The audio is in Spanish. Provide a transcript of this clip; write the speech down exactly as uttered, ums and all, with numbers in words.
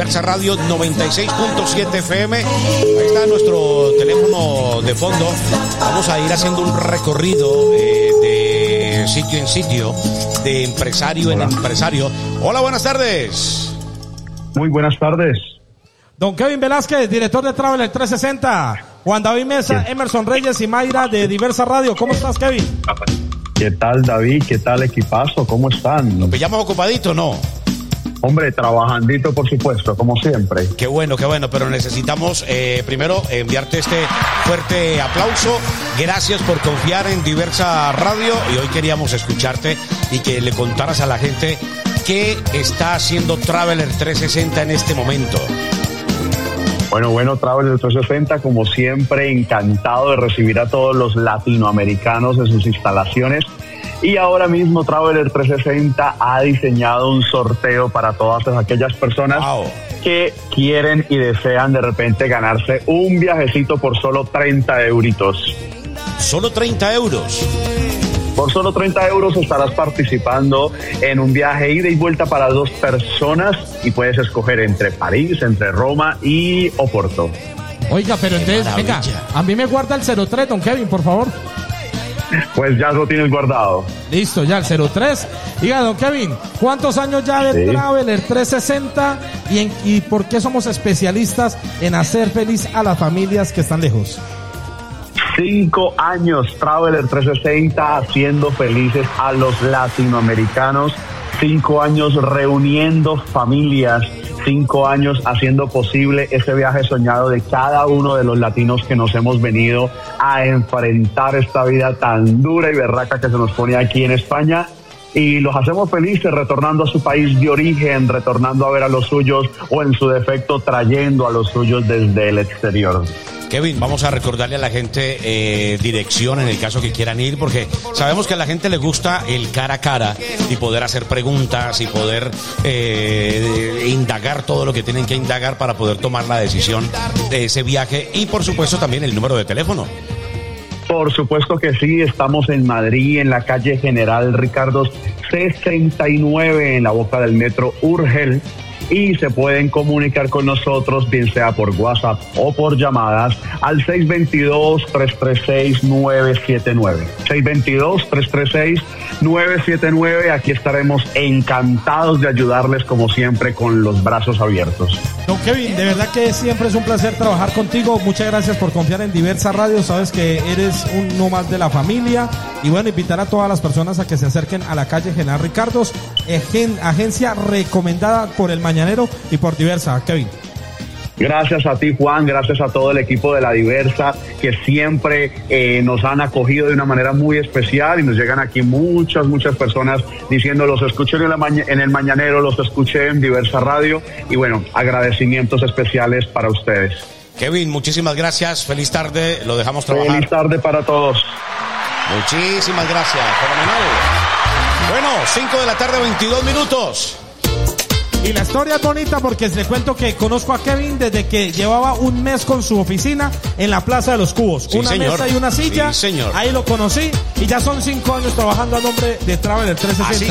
Diversa Radio noventa y seis punto siete F M. Ahí está nuestro teléfono de fondo. Vamos a ir haciendo un recorrido eh, de sitio en sitio, de empresario Hola. en empresario. Hola, buenas tardes. Muy buenas tardes. Don Kevin Velázquez, director de Traveler trescientos sesenta. Juan David Mesa, sí. Emerson Reyes y Mayra de Diversa Radio. ¿Cómo estás, Kevin? ¿Qué tal, David? ¿Qué tal, equipazo? ¿Cómo están? ¿Nos pillamos ocupadito o no? Hombre, trabajandito, por supuesto, como siempre. Qué bueno, qué bueno, pero necesitamos eh, primero enviarte este fuerte aplauso. Gracias por confiar en Diversa Radio y hoy queríamos escucharte y que le contaras a la gente qué está haciendo Traveler trescientos sesenta en este momento. Bueno, bueno, Traveler trescientos sesenta, como siempre, encantado de recibir a todos los latinoamericanos en sus instalaciones. Y ahora mismo Traveler trescientos sesenta ha diseñado un sorteo para todas aquellas personas wow. que quieren y desean de repente ganarse un viajecito por solo treinta euritos. ¿Solo treinta euros? Por solo treinta euros estarás participando en un viaje ida y vuelta para dos personas y puedes escoger entre París, entre Roma y Oporto. Oiga, pero entonces, venga, a mí me guarda el cero tres, don Kevin, por favor. Pues ya lo tienes guardado. Listo, ya el cero tres. Diga, don Kevin, ¿cuántos años ya de sí. Traveler trescientos sesenta y, en, y por qué somos especialistas en hacer feliz a las familias que están lejos? Cinco años Traveler trescientos sesenta haciendo felices a los latinoamericanos. Cinco años reuniendo familias. Cinco años haciendo posible ese viaje soñado de cada uno de los latinos que nos hemos venido a enfrentar esta vida tan dura y berraca que se nos pone aquí en España. Y los hacemos felices retornando a su país de origen, retornando a ver a los suyos o en su defecto trayendo a los suyos desde el exterior. Kevin, vamos a recordarle a la gente eh, dirección en el caso que quieran ir, porque sabemos que a la gente le gusta el cara a cara y poder hacer preguntas y poder eh, indagar todo lo que tienen que indagar para poder tomar la decisión de ese viaje y por supuesto también el número de teléfono. Por supuesto que sí, estamos en Madrid, en la calle General Ricardo sesenta y nueve, en la boca del metro Urgel. Y se pueden comunicar con nosotros, bien sea por WhatsApp o por llamadas, al seis dos dos, tres tres seis, nueve siete nueve. seis dos dos, tres tres seis, nueve siete nueve. Aquí estaremos encantados de ayudarles, como siempre, con los brazos abiertos. Don Kevin, de verdad que siempre es un placer trabajar contigo. Muchas gracias por confiar en Diversa Radio. Sabes que eres uno más de la familia. Y bueno, invitar a todas las personas a que se acerquen a la calle General Ricardos, agencia recomendada por el Mañanero y por Diversa. Kevin. Gracias a ti, Juan, gracias a todo el equipo de la Diversa que siempre eh, nos han acogido de una manera muy especial y nos llegan aquí muchas, muchas personas diciendo los escuché en, la maña- en el Mañanero, los escuché en Diversa Radio y bueno, agradecimientos especiales para ustedes. Kevin, muchísimas gracias, feliz tarde, lo dejamos trabajar. Feliz tarde para todos. Muchísimas gracias, fenomenal. Bueno, cinco de la tarde, veintidós minutos. Y la historia es bonita porque les cuento que conozco a Kevin desde que llevaba un mes con su oficina en la Plaza de los Cubos. Sí, una señor. mesa y una silla. Sí, señor. Ahí lo conocí y ya son cinco años trabajando a nombre de Traveler trescientos sesenta. Así